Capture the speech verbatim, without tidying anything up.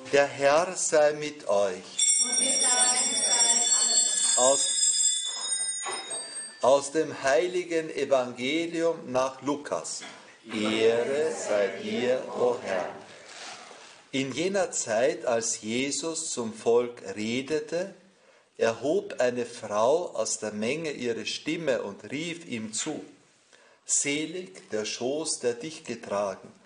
Der Herr sei mit euch. Und mit deinem Geist. Aus, aus dem heiligen Evangelium nach Lukas. Ehre sei dir, o Herr. In jener Zeit, als Jesus zum Volk redete, erhob eine Frau aus der Menge ihre Stimme und rief ihm zu: Selig der Schoß, der dich getragen